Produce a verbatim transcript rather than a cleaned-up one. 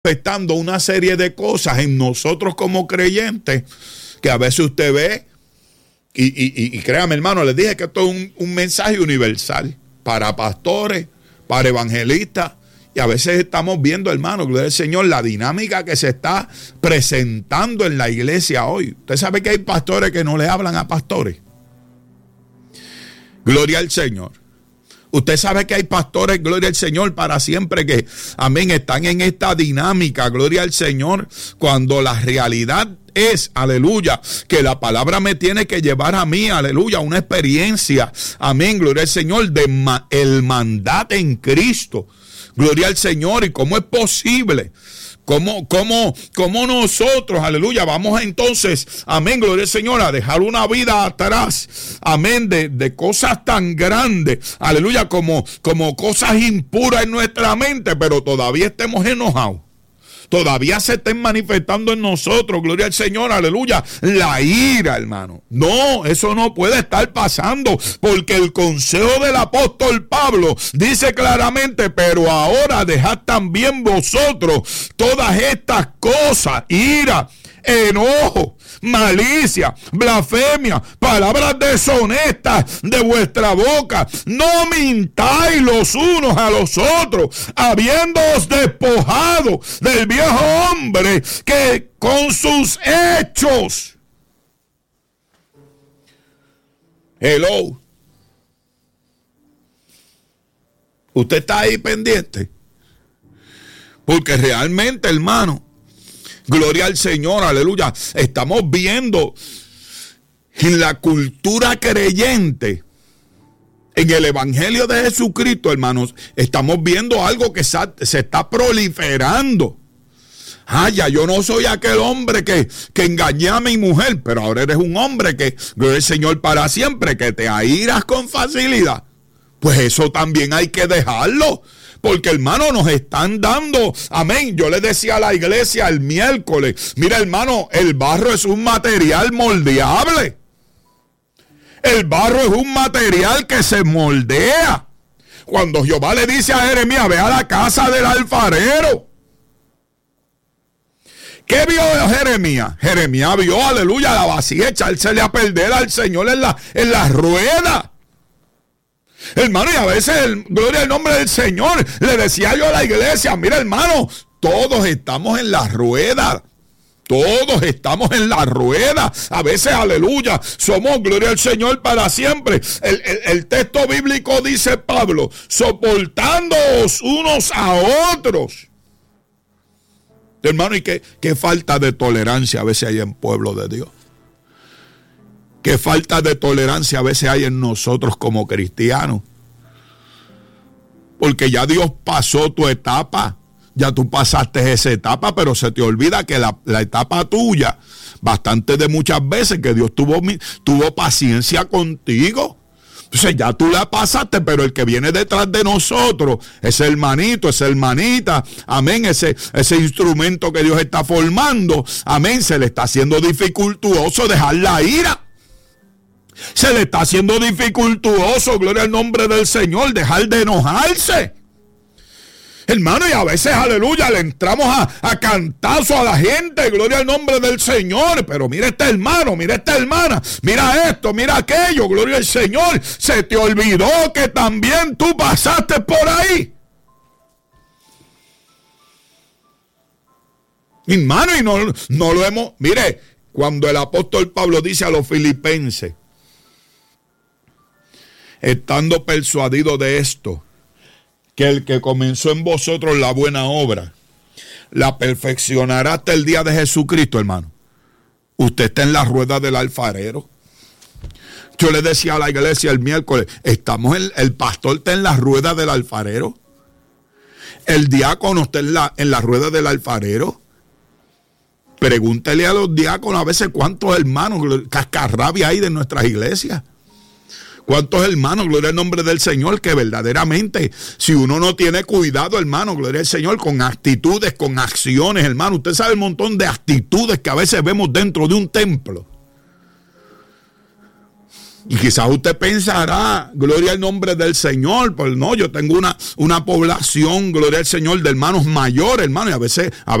manifestando una serie de cosas en nosotros como creyentes que a veces usted ve y, y, y créame, hermano, les dije que esto es un, un mensaje universal para pastores, para evangelistas, y a veces estamos viendo, hermano, gloria al Señor, la dinámica que se está presentando en la iglesia hoy. Usted sabe que hay pastores que no le hablan a pastores. Gloria al Señor. Usted sabe que hay pastores, gloria al Señor, para siempre que, amén, están en esta dinámica, gloria al Señor, cuando la realidad es, aleluya, que la palabra me tiene que llevar a mí, aleluya, una experiencia, amén, gloria al Señor, de ma- el mandato en Cristo, gloria al Señor. ¿Y cómo es posible? ¿Cómo, cómo, cómo nosotros, aleluya, vamos entonces, amén, gloria al Señor, a dejar una vida atrás, amén, de, de cosas tan grandes, aleluya, como, como cosas impuras en nuestra mente, pero todavía estemos enojados? Todavía se estén manifestando en nosotros, gloria al Señor, aleluya, la ira, hermano. No, eso no puede estar pasando, porque el consejo del apóstol Pablo dice claramente: pero ahora dejad también vosotros todas estas cosas, ira, enojo, malicia, blasfemia, palabras deshonestas de vuestra boca. No mintáis los unos a los otros, habiéndoos despojado del viejo hombre que con sus hechos. Hello. Usted está ahí pendiente, porque realmente, hermano, gloria al Señor, aleluya, estamos viendo en la cultura creyente, en el evangelio de Jesucristo, hermanos, estamos viendo algo que se está proliferando. Ah, ya yo no soy aquel hombre que, que engañé a mi mujer, pero ahora eres un hombre que, gloria al Señor, para siempre, que te airas con facilidad. Pues eso también hay que dejarlo. Porque, hermano, nos están dando, amén. Yo le decía a la iglesia el miércoles: mira, hermano, el barro es un material moldeable. El barro es un material que se moldea. Cuando Jehová le dice a Jeremías: ve a la casa del alfarero. ¿Qué vio Jeremías? Jeremías vio, aleluya, la vasija echársele a perder al Señor en la, en la rueda. Hermano, y a veces, el, gloria al nombre del Señor, le decía yo a la iglesia: mira, hermano, todos estamos en la rueda. Todos estamos en la rueda. A veces, aleluya, somos, gloria al Señor, para siempre. El, el, el texto bíblico dice Pablo: soportándoos unos a otros. Hermano, y qué, qué falta de tolerancia a veces hay en el pueblo de Dios. Qué falta de tolerancia a veces hay en nosotros como cristianos. Porque ya Dios pasó tu etapa. Ya tú pasaste esa etapa, pero se te olvida que la, la etapa tuya, bastante de muchas veces que Dios tuvo, tuvo paciencia contigo. Entonces ya tú la pasaste, pero el que viene detrás de nosotros, ese hermanito, esa hermanita, amén, ese, ese instrumento que Dios está formando, amén, se le está haciendo dificultuoso dejar la ira. Se le está haciendo dificultuoso, gloria al nombre del Señor, dejar de enojarse. Hermano, y a veces, aleluya, le entramos a, a cantazo a la gente, gloria al nombre del Señor. Pero mira este hermano, mira esta hermana, mira esto, mira aquello, gloria al Señor. Se te olvidó que también tú pasaste por ahí. Hermano, y no, no lo hemos, mire, cuando el apóstol Pablo dice a los filipenses: estando persuadido de esto, que el que comenzó en vosotros la buena obra, la perfeccionará hasta el día de Jesucristo, hermano. Usted está en la rueda del alfarero. Yo le decía a la iglesia el miércoles: estamos en, el pastor está en la rueda del alfarero. El diácono está en la, en la rueda del alfarero. Pregúntele a los diáconos a veces cuántos hermanos cascarrabia hay de nuestras iglesias. ¿Cuántos hermanos, gloria al nombre del Señor, que verdaderamente, si uno no tiene cuidado, hermano, gloria al Señor, con actitudes, con acciones, hermano, usted sabe el montón de actitudes que a veces vemos dentro de un templo? Y quizás usted pensará, gloria al nombre del Señor, pues no, yo tengo una, una población, gloria al Señor, de hermanos mayores, hermanos, y a veces, a